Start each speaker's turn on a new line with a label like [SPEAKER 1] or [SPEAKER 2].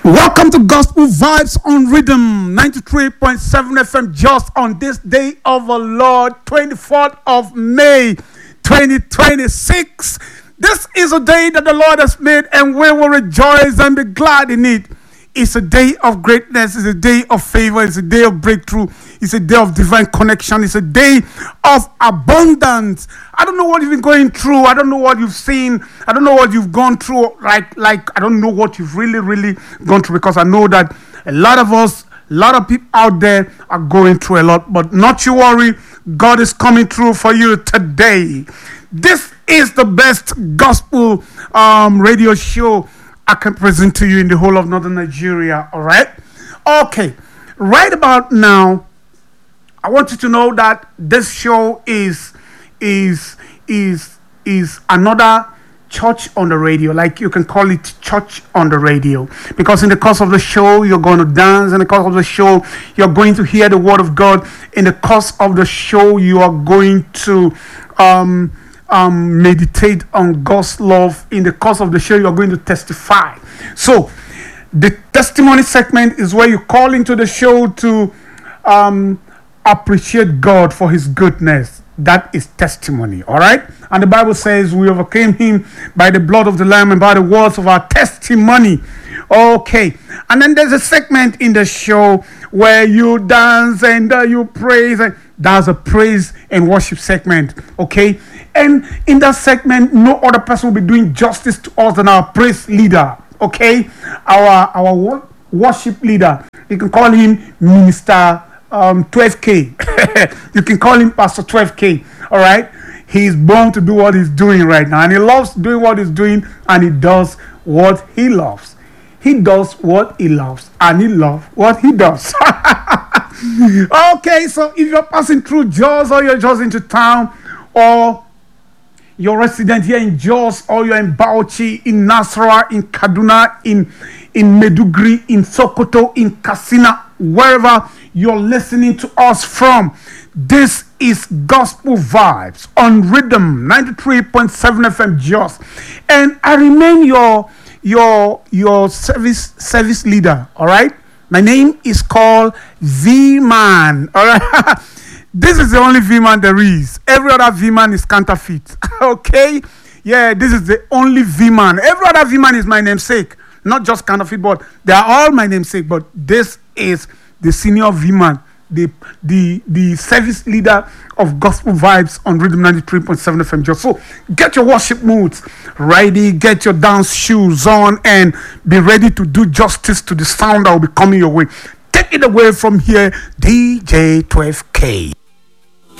[SPEAKER 1] Welcome to Gospel Vibes on Rhythm 93.7 FM just on this day of the Lord, 24th of May 2026. This is a day that the Lord has made and we will rejoice and be glad in it. It's a day of greatness. It's a day of favor. It's a day of breakthrough. It's a day of divine connection. It's a day of abundance. I don't know what you've been going through. I don't know what you've seen. I don't know what you've gone through. Like I don't know what you've really gone through, because I know that a lot of us, a lot of people out there are going through a lot. But not you worry. God is coming through for you today. This is the best gospel radio show I can present to you in the whole of northern Nigeria. All right. Okay. Right about now, I want you to know that this show is another church on the radio. Like, you can call it church on the radio, because in the course of the show you're going to dance. In the course of the show you're going to hear the word of God. In the course of the show you are going to meditate on God's love. In the course of the show, you're going to testify. So, the testimony segment is where you call into the show to appreciate God for His goodness. That is testimony, all right? And the Bible says we overcame Him by the blood of the Lamb and by the words of our testimony. Okay. And then there's a segment in the show where you dance and you praise. That's a praise and worship segment, okay? And in that segment, no other person will be doing justice to us than our praise leader, okay? Our worship leader. You can call him Minister 12K. You can call him Pastor 12K, all right? He's born to do what he's doing right now, and he loves doing what he's doing, and he does what he loves. He does what he loves, and he loves what he does. Okay, so if you're passing through Jos, or you're just into town, or you're resident here in Jos, or you're in Bauchi, in Nasarawa, in Kaduna, in Meduguri, in Sokoto, in Katsina, wherever you're listening to us from, this is Gospel Vibes on Rhythm 93.7 FM Jos, and I remain your service leader. All right, my name is called V-Man. All right. This is the only V-Man there is. Every other V-Man is counterfeit. Okay? Yeah, this is the only V-Man. Every other V-Man is my namesake. Not just counterfeit, but they are all my namesake. But this is the senior V-Man, the service leader of Gospel Vibes on Rhythm 93.7 FM Jos. So get your worship moods ready, get your dance shoes on, and be ready to do justice to the sound that will be coming your way. Take it away from here, DJ 12K.